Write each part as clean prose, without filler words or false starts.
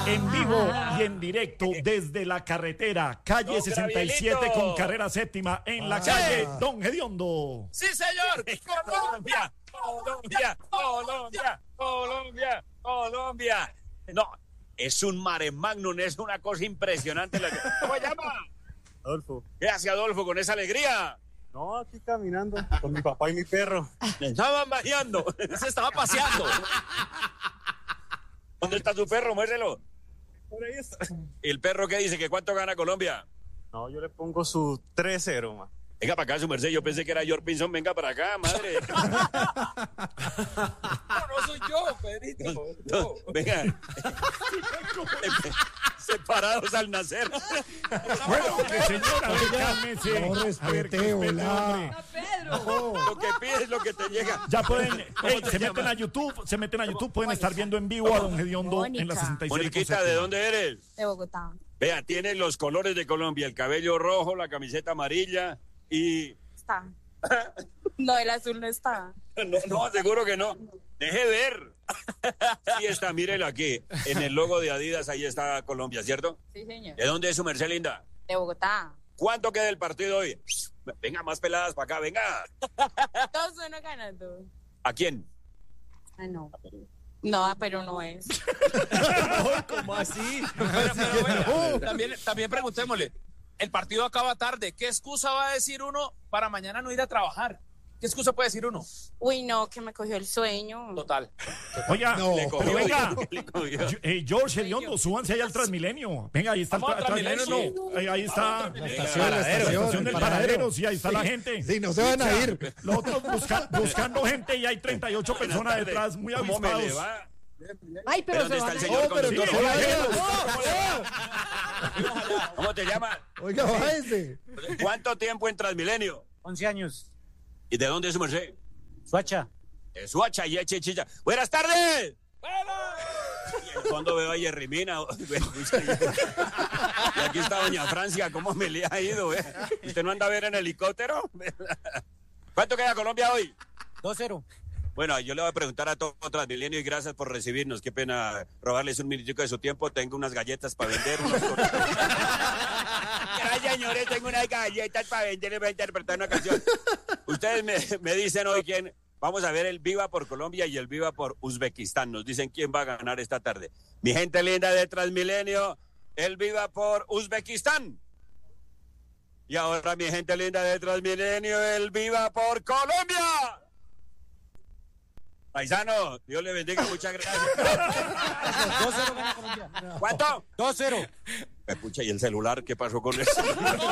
En vivo y en directo desde la carretera, calle 67 con carrera séptima, en la calle Don Gediondo. ¡Sí, señor! ¡Colombia! ¡Colombia! ¡Colombia! ¡Colombia! ¡Colombia! No, es un mare magnum, es una cosa impresionante. ¿Cómo se llama? Adolfo. ¿Qué hace Adolfo con esa alegría? No, aquí caminando con mi papá y mi perro. Estaban bañando. Se estaba paseando. ¿Dónde está su perro? Muéstrelo. Por ahí está. ¿Y el perro qué dice? ¿Que cuánto gana Colombia? No, yo le pongo su 3-0, ma. Venga para acá, su merced. Yo pensé que era George Pinson. Venga para acá, madre. No soy yo, Pedrito. No, venga. Separados al nacer. Bueno, señora, cálmese. No respete, hola. Lo que pides, lo que te llega. Ya pueden, se meten a YouTube, pueden estar viendo en vivo a Don Gediondo en la 67. Moniquita, ¿de dónde eres? De Bogotá. Vea, tiene los colores de Colombia, el cabello rojo, la camiseta amarilla y... Está. No, el azul no está. No, seguro que no. Deje ver. Sí está, mírelo aquí. En el logo de Adidas, ahí está Colombia, ¿cierto? Sí, señor. ¿De dónde es su merced, linda? De Bogotá. ¿Cuánto queda el partido hoy? Venga, más peladas para acá, venga. 2-1 ganando. ¿A quién? Ah, no. No, pero no es. ¿Cómo así? Pero bueno, también preguntémosle. El partido acaba tarde. ¿Qué excusa va a decir uno para mañana no ir a trabajar? ¿Qué excusa puede decir uno? Uy, no, que me cogió el sueño. Total. Oiga, Le pero cogió, venga, le cogió. George Gediondo, súbanse ahí al Transmilenio. Venga, ahí está el Vamos al Transmilenio, Transmilenio, no. Ahí está La estación del paradero, sí, ahí está la gente. Sí, no se van a ir. Los otros buscando gente y hay 38 personas detrás, muy ¿Cómo me le avispados. va? Ay, pero ¿Dónde se está van el a señor Oh, pero conductor? no se vayan. ¿Cómo te llamas? Oiga, bájese. ¿Cuánto tiempo en Transmilenio? 11 años. ¿Y de dónde es su merced? Suacha. De Suacha y Chicha. ¡Buenas tardes! Y en fondo veo a Yerrimina. Y aquí está doña Francia. ¿Cómo me le ha ido? ¿Usted no anda a ver en helicóptero? ¿Cuánto queda Colombia hoy? 2-0. Bueno, yo le voy a preguntar a todo Transmilenio y gracias por recibirnos. Qué pena robarles un minutico de su tiempo. Tengo unas galletas para vender. Gracias, señores. Tengo unas galletas para vender. Les voy a interpretar una canción. Ustedes me dicen hoy quién. Vamos a ver el Viva por Colombia y el Viva por Uzbekistán. Nos dicen quién va a ganar esta tarde. Mi gente linda de Transmilenio, el Viva por Uzbekistán. Y ahora, mi gente linda de Transmilenio, el Viva por Colombia. Paisano, Dios le bendiga, muchas gracias. 2-0 gana Colombia. ¿Cuánto? 2-0. Escucha, ¿y el celular qué pasó con eso?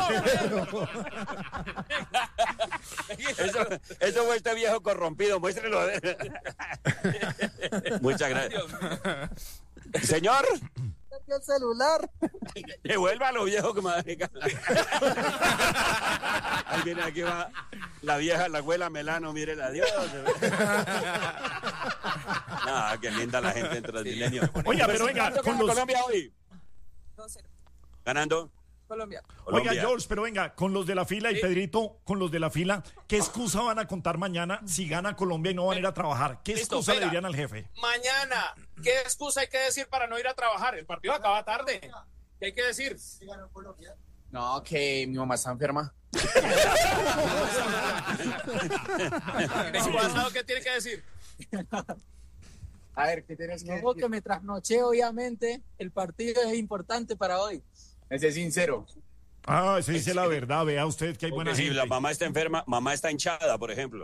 Eso fue este viejo corrompido, muéstrelo a ver. Muchas gracias. Señor, el celular. devuélvalo, viejo que madre. Ahí viene, aquí va la vieja, la abuela Melano, mírela, adiós. Ah, qué linda la gente en Transmilenio. Oiga, pero venga, ¿Cuánto con gana los... Colombia hoy? 2-0. ¿Ganando? Colombia. Oiga, George, pero venga, con los de la fila y Sí. Pedrito, con los de la fila, ¿qué excusa van a contar mañana si gana Colombia y no van a ir a trabajar? ¿Qué Listo, excusa le venga. dirían al jefe? Mañana, ¿qué excusa hay que decir para no ir a trabajar? El partido acaba tarde. ¿Qué hay que decir? No, que mi mamá está enferma. ¿Qué tiene que decir? A ver, ¿qué tienes que decir? Que me trasnoché, obviamente. El partido es importante para hoy. Ese es sincero. Ah, se dice la verdad, vea usted que hay buena Porque si gente. la mamá está enferma, mamá está hinchada, por ejemplo.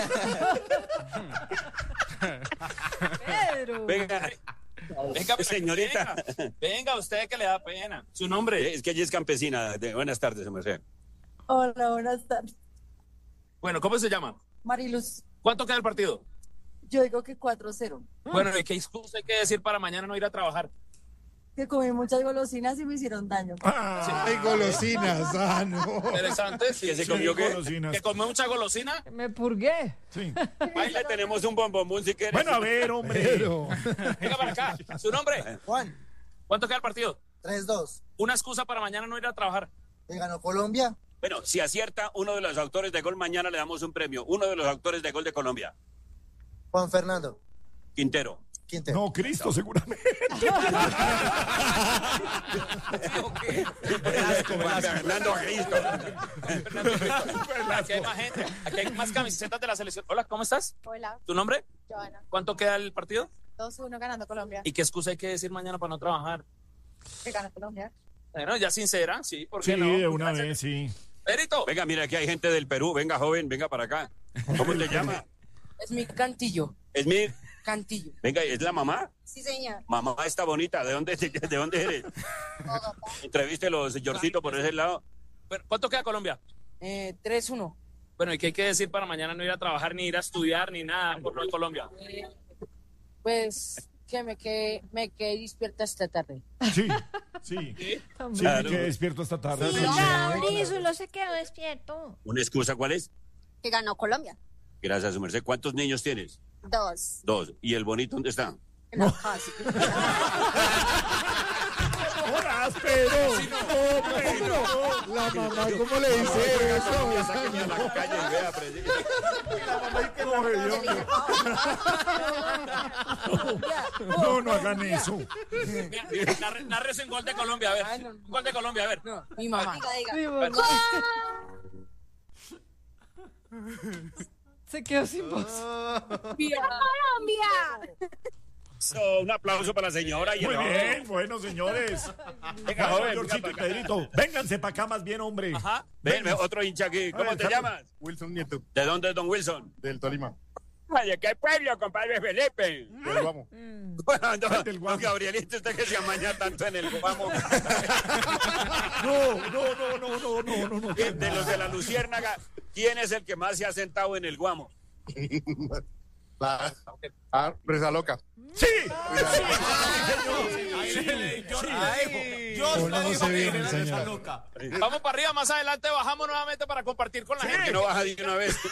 Pedro. Venga, Venga, señorita. Venga, usted que le da pena. Su nombre. Es que ella es campesina. Buenas tardes, merced. Hola, buenas tardes. Bueno, ¿cómo se llama? Mariluz, ¿Cuánto queda el partido? yo digo que 4-0. Bueno, ¿y qué excusa hay que decir para mañana no ir a trabajar? Que comí muchas golosinas y me hicieron daño. Ay, golosinas. Ah, no. Interesante. Sí, ¿Que se sí. comió qué? golosinas. ¿Que comió mucha golosina? Me purgué. Sí. Ahí le tenemos un bombomún si quieres. Bueno, a ver, hombre. Pero... Venga para acá. ¿Su nombre? Juan, ¿Cuánto queda el partido? 3-2. Una excusa para mañana no ir a trabajar. ¿Qué ganó Colombia? Bueno, si acierta uno de los autores de gol, mañana le damos un premio. Uno de los autores de gol de Colombia. Juan Fernando. Quintero. Quintero. No, Cristo, seguramente. Fernando Cristo. Aquí hay más gente, aquí hay más camisetas de la selección. Hola, ¿cómo estás? Hola, ¿Tu nombre? Joana. ¿Cuánto queda el partido? 2-1 ganando Colombia. ¿Y qué excusa hay que decir mañana para no trabajar? Que gana Colombia. Bueno, ya sincera, sí, ¿por qué Sí, no? de una vez, sí. Perito. Venga, mira, aquí hay gente del Perú. Venga, joven, venga para acá. ¿Cómo te llama? Es mi Cantillo. Esmir. Cantillo. Venga, ¿es la mamá? Sí, señor. Mamá está bonita. ¿De dónde eres? Entrevístelo, señorcito, por ese lado. Bueno, ¿cuánto queda Colombia? 3-1. Bueno, ¿y qué hay que decir para mañana no ir a trabajar, ni ir a estudiar, ni nada por no en Colombia? Pues que me quedé despierta esta tarde. Sí, sí. Sí, Claro. me quedé despierto esta tarde. Sí. Gabriel solo se quedó despierto. ¿Una excusa cuál es? Que ganó Colombia. Gracias, su merced. ¿Cuántos niños tienes? 2. 2. ¿Y el bonito dónde está? En la casa. ¡Horas, pero! La mamá, ¿cómo le dice eso? Sáqueme a la calle y vea, presi- No hagan eso. Narres en gol de Colombia, a ver. Gol de Colombia, a ver. No, mi mamá. Diga. Se quedó sin voz. Colombia. Un aplauso para la señora. Y Muy el bien, bueno, señores. Venga, Bueno, joven, Georgito y Pedrito, vénganse para acá más bien, hombre. Ajá. Ven, otro hincha aquí. ¿Cómo ver, te salud. llamas? Wilson Nieto, ¿De dónde es don Wilson? del Tolima. ¿De qué pueblo, compadre Felipe? Del Guamo. Bueno, no, Del Guamo. Gabrielito, usted que se amaña tanto en el Guamo. No. De los de la Luciérnaga, ¿quién es el que más se ha sentado en el Guamo? Presa Loca. ¡Sí! Yo no se viene, señor. Vamos para arriba, más adelante bajamos nuevamente para compartir con la ¿Por gente. qué no baja de una vez?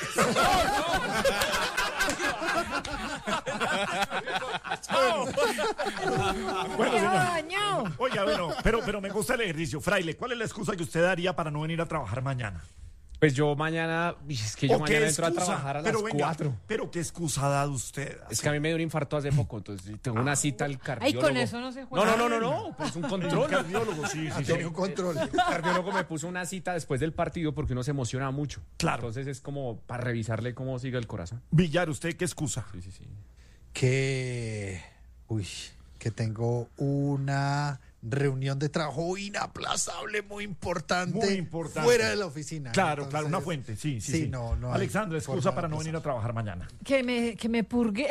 Bueno, señor. Oiga, bueno, pero me gusta el ejercicio. Fraile, ¿cuál es la excusa que usted daría para no venir a trabajar mañana? Pues yo mañana, es que yo ¿O qué mañana entro a excusa? trabajar a las Pero venga, 4. Pero qué excusa ha dado usted. Es que a mí me dio un infarto hace poco, entonces tengo una cita al Ay, cardiólogo. con eso no se juega. No, pues un control. Cardiólogo, sí. Tiene un control. El cardiólogo me puso una cita después del partido porque uno se emociona mucho. Claro. Entonces es como para revisarle cómo sigue el corazón. Villar, ¿usted qué excusa? Sí. Que tengo una reunión de trabajo inaplazable, muy importante. Muy importante. Fuera de la oficina. Claro, Entonces, una fuente, sí. No hay Alexandra, excusa forma para de no venir a trabajar mañana. Que me purgué.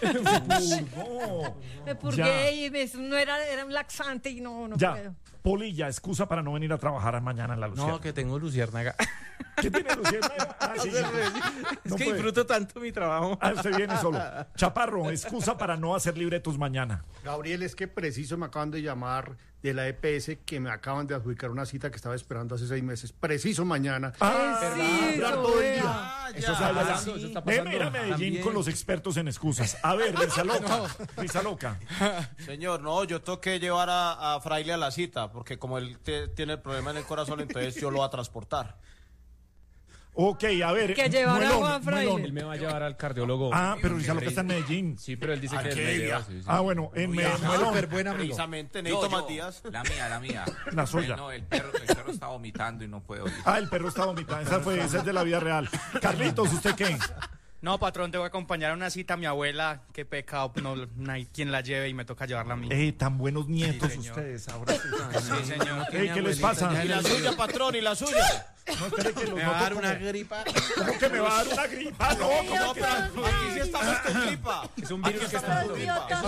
No. Me purgué y era un laxante y no Ya. puedo. Polilla, excusa para no venir a trabajar mañana en la Luciérnaga. No, que tengo luciérnaga. ¿Qué tiene Luciérnaga? Sí. Es No que puede. disfruto tanto mi trabajo. Usted viene solo. Chaparro, excusa para no hacer libretos mañana. Gabriel, es que preciso me acaban de llamar de la EPS que me acaban de adjudicar una cita que estaba esperando hace 6 meses. Preciso mañana. Sí, todo el día. Eso está pasando, eso está pasando. Mira Medellín También. con los expertos en excusas. A ver, Risa Loca. Señor, no, yo tengo que llevar a Fraile a la cita, porque como él tiene el problema en el corazón, entonces yo lo voy a transportar. Ok, a ver. Que llevar a Muelón, Juan Fraile. Muelón. Él me va a llevar al cardiólogo. Ah, pero Risa Loca está en Medellín. Sí, pero él dice que él me Argelia. lleva. Sí. Ah, bueno, en Muelón. Súper buen amigo. Precisamente, Neito Matías. La mía. La suya. No, el perro está vomitando y no puedo ir. Ah, el perro está vomitando. Esa es de la vida real. Carlitos, ¿usted qué? No, patrón, te voy a acompañar a una cita a mi abuela. Qué pecado, no hay quien la lleve y me toca llevarla a mí. Tan buenos nietos Sí, señor. ustedes ahora. Sí, señor. ¿Qué les pasa? Y la suya, patrón, y la suya. No, espere que los Me va a noto dar una como- gripa. ¿Cómo que me va a dar una gripa? No, No, pero aquí sí estamos con gripa. Es un virus que está Los idiotas,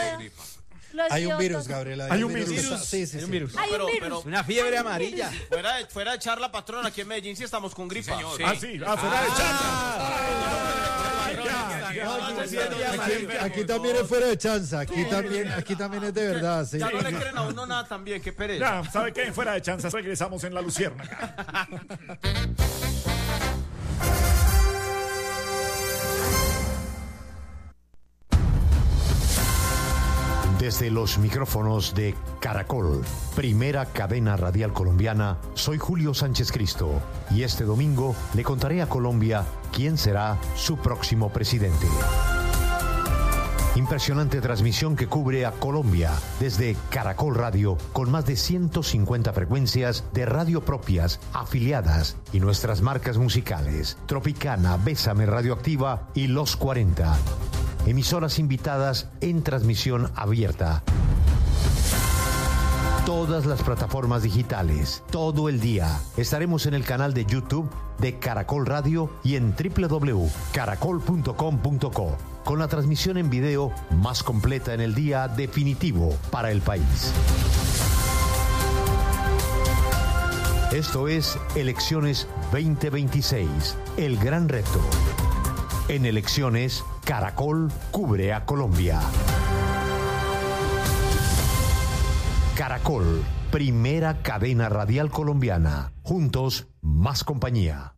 Hay un virus, Gabriela. Hay un virus. Sí. Hay un virus. Hay un virus. Pero Una fiebre amarilla. fuera de charla, patrón, aquí en Medellín sí estamos con gripa. Ah, sí, fuera de Aquí también es fuera de chanza. Aquí también es de verdad. Sí. Ya no le creen a uno nada también, qué pereza. Ya, ¿sabe qué? Fuera de chanzas, regresamos en la Luciérnaga. Desde los micrófonos de Caracol, primera cadena radial colombiana, soy Julio Sánchez Cristo y este domingo le contaré a Colombia quién será su próximo presidente. Impresionante transmisión que cubre a Colombia desde Caracol Radio, con más de 150 frecuencias de radio propias, afiliadas y nuestras marcas musicales: Tropicana, Bésame, Radioactiva y Los 40. Emisoras invitadas en transmisión abierta. Todas las plataformas digitales, todo el día. Estaremos en el canal de YouTube de Caracol Radio y en www.caracol.com.co, con la transmisión en video más completa en el día definitivo para el país. Esto es Elecciones 2026, el gran reto. En Elecciones, Caracol cubre a Colombia. Caracol, primera cadena radial colombiana. Juntos, más compañía.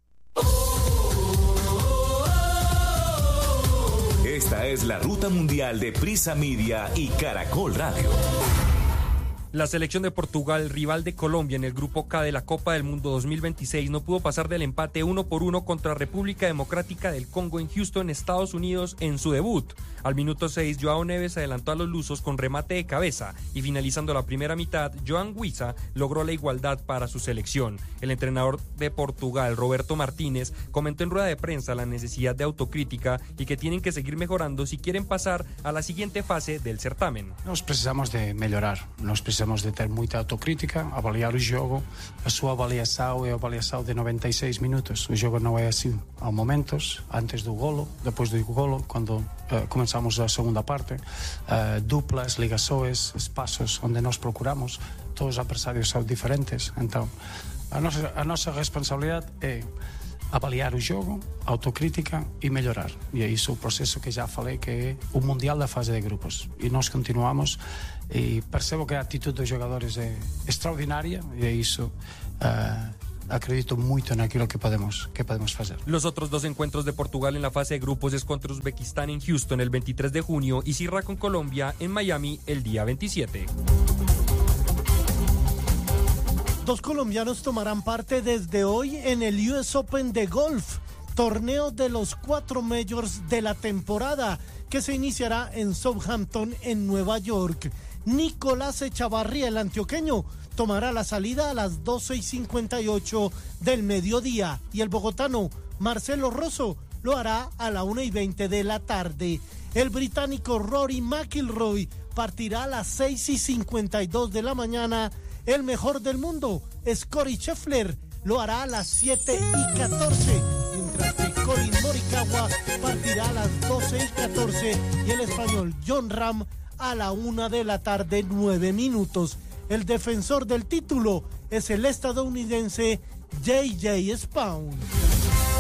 Esta es la ruta mundial de Prisa Media y Caracol Radio. La selección de Portugal, rival de Colombia en el grupo K de la Copa del Mundo 2026, no pudo pasar del empate 1-1 contra República Democrática del Congo en Houston, Estados Unidos, en su debut. Al minuto 6, Joao Neves adelantó a los lusos con remate de cabeza y finalizando la primera mitad, Joan Huiza logró la igualdad para su selección. El entrenador de Portugal, Roberto Martínez, comentó en rueda de prensa la necesidad de autocrítica y que tienen que seguir mejorando si quieren pasar a la siguiente fase del certamen. Nós precisamos de melhorar, nós precisamos de ter muita autocrítica, avaliar o jogo. A súa avaliação é a avaliação de 96 minutos. O jogo não é assim. Há momentos, antes do golo, depois do golo, quando começamos a segunda parte, duplas, ligações, espaços onde nós procuramos. Todos os adversários são diferentes. Então, a nossa responsabilidade é avaliar o jogo, autocrítica e melhorar. E é isso o processo que já falei, que é o Mundial da fase de grupos. E nós continuamos e percebo que a atitude dos jogadores é extraordinária e é isso. Acredito mucho en aquello que podemos hacer. Los otros dos encuentros de Portugal en la fase de grupos es contra Uzbekistán en Houston el 23 de junio y cierra con Colombia en Miami el día 27. Dos colombianos tomarán parte desde hoy en el US Open de golf, torneo de los 4 majors de la temporada, que se iniciará en Southampton, en Nueva York. Nicolás Echavarría, el antioqueño, tomará la salida a las 12:58 del mediodía y el bogotano Marcelo Rosso lo hará a la 1:20 de la tarde. El británico Rory McIlroy partirá a las 6:52 de la mañana. El mejor del mundo, Scottie Scheffler, lo hará a las 7:14, mientras que Colin Morikawa partirá a las 12:14 y el español Jon Rahm a la 1 de la tarde, 9 minutos. El defensor del título es el estadounidense J.J. Spaun.